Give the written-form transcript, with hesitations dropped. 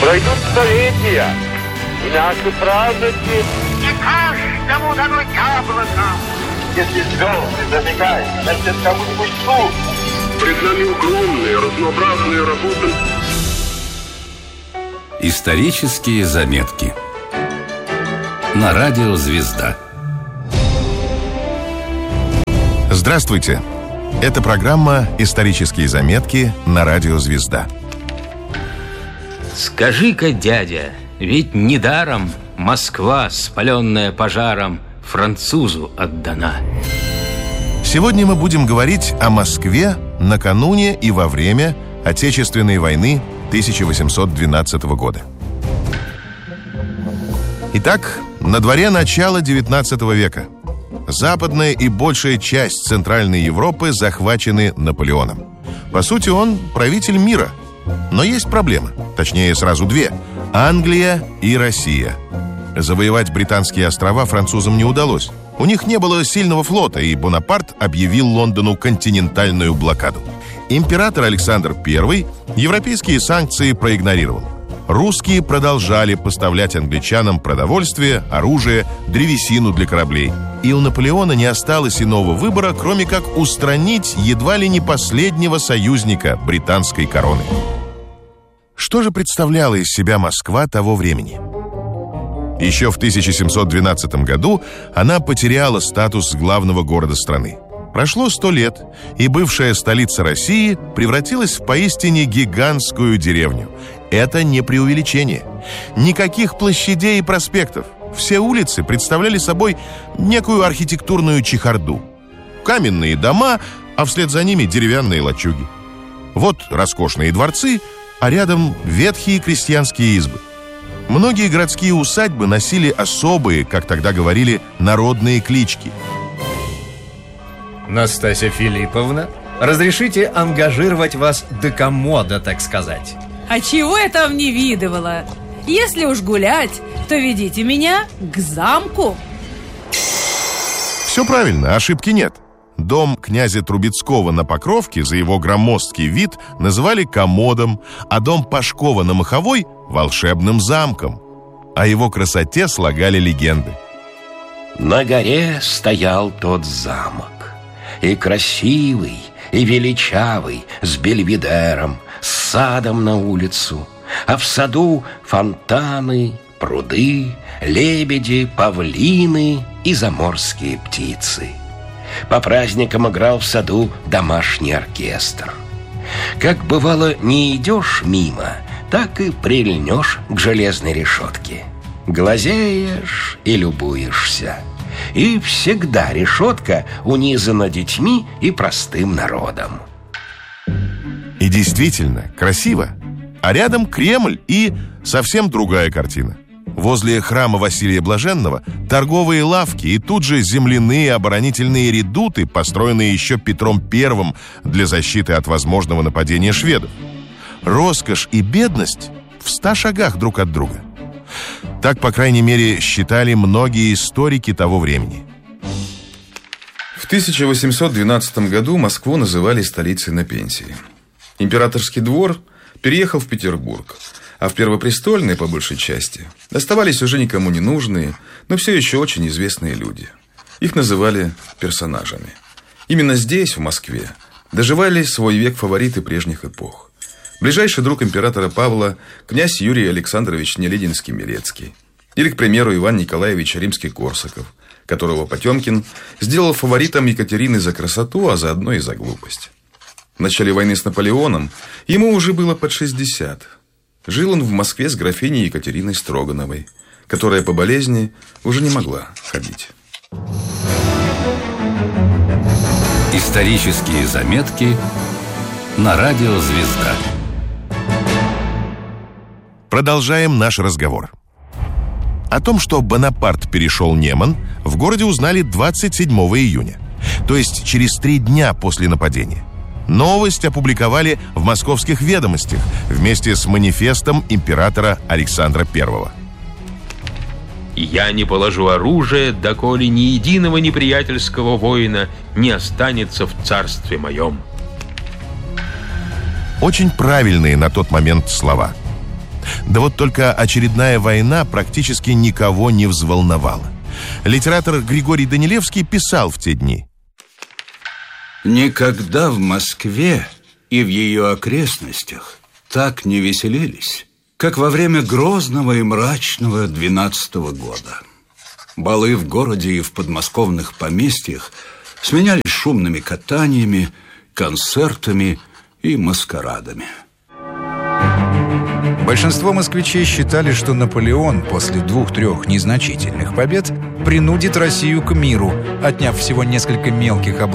Пройдут столетия, и наши праздники не каждому дано яблоко. Если звезды зажигают, значит, кому-нибудь суд. Пред нами огромные, разнообразные работы. Исторические заметки на радио «Звезда». Здравствуйте! Это программа «Исторические заметки» на радио «Звезда». Скажи-ка, дядя, ведь недаром Москва, спаленная пожаром, французу отдана. Сегодня мы будем говорить о Москве накануне и во время Отечественной войны 1812 года. Итак, на дворе начало XIX века. Западная и большая часть Центральной Европы захвачены Наполеоном. По сути, он правитель мира. Но есть проблемы, точнее, сразу две – Англия и Россия. Завоевать британские острова французам не удалось. У них не было сильного флота, и Бонапарт объявил Лондону континентальную блокаду. Император Александр I европейские санкции проигнорировал. Русские продолжали поставлять англичанам продовольствие, оружие, древесину для кораблей. И у Наполеона не осталось иного выбора, кроме как устранить едва ли не последнего союзника британской короны. Что же представляла из себя Москва того времени? Еще в 1712 году она потеряла статус главного города страны. Прошло 100 лет, и бывшая столица России превратилась в поистине гигантскую деревню. Это не преувеличение. Никаких площадей и проспектов. Все улицы представляли собой некую архитектурную чехарду. Каменные дома, а вслед за ними деревянные лачуги. Вот роскошные дворцы, а рядом ветхие крестьянские избы. Многие городские усадьбы носили особые, как тогда говорили, народные клички. Настасья Филипповна, разрешите ангажировать вас до комода, так сказать? А чего я там не видывала? Если уж гулять, то ведите меня к замку. Все правильно, ошибки нет. Дом князя Трубецкого на Покровке за его громоздкий вид называли комодом, а дом Пашкова на Маховой – волшебным замком. О его красоте слагали легенды. На горе стоял тот замок, и красивый, и величавый, с бельведером, с садом на улицу, а в саду фонтаны, пруды, лебеди, павлины и заморские птицы. По праздникам играл в саду домашний оркестр. Как бывало, не идешь мимо, так и прильнешь к железной решетке. Глазеешь и любуешься. И всегда решетка унизана детьми и простым народом. И действительно, красиво. А рядом Кремль и совсем другая картина. Возле храма Василия Блаженного торговые лавки и тут же земляные оборонительные редуты, построенные еще Петром I для защиты от возможного нападения шведов. Роскошь и бедность в 100 шагах друг от друга. Так, по крайней мере, считали многие историки того времени. В 1812 году Москву называли столицей на пенсии. Императорский двор переехал в Петербург, а в Первопрестольной, по большей части, оставались уже никому не нужные, но все еще очень известные люди. Их называли персонажами. Именно здесь, в Москве, доживали свой век фавориты прежних эпох. Ближайший друг императора Павла – князь Юрий Александрович Нелидинский-Милецкий. Или, к примеру, Иван Николаевич Римский-Корсаков, которого Потемкин сделал фаворитом Екатерины за красоту, а заодно и за глупость. В начале войны с Наполеоном ему уже было под 60. Жил он в Москве с графиней Екатериной Строгановой, которая по болезни уже не могла ходить. Исторические заметки на радио «Звезда». Продолжаем наш разговор. О том, что Бонапарт перешел Неман, в городе узнали 27 июня, то есть через 3 дня после нападения. Новость опубликовали в «Московских ведомостях» вместе с манифестом императора Александра I. «Я не положу оружие, доколе ни единого неприятельского воина не останется в царстве моем». Очень правильные на тот момент слова. Да вот только очередная война практически никого не взволновала. Литератор Григорий Данилевский писал в те дни: «Никогда в Москве и в ее окрестностях так не веселились, как во время грозного и мрачного 12-го года. Балы в городе и в подмосковных поместьях сменялись шумными катаниями, концертами и маскарадами». Большинство москвичей считали, что Наполеон после 2-3 незначительных побед принудит Россию к миру, отняв всего несколько мелких областей